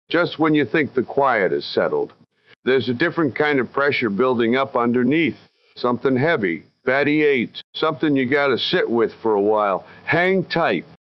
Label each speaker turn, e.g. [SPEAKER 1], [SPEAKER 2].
[SPEAKER 1] just when you think the quiet is settled. There's a different kind of pressure building up underneath. Something heavy, fatty 8, something you gotta sit with for a while. Hang tight.